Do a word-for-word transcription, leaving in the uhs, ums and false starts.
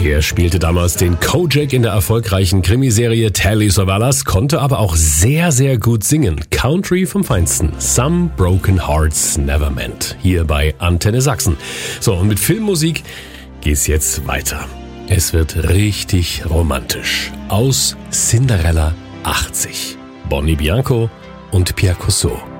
Er spielte damals den Kojak in der erfolgreichen Krimiserie Telly Savalas, konnte aber auch sehr, sehr gut singen. Country vom Feinsten. Some Broken Hearts Never Meant. Hier bei Antenne Sachsen. So, und mit Filmmusik geht's jetzt weiter. Es wird richtig romantisch. Aus Cinderella achtzig. Boni Bianco und Pierre Cousseau.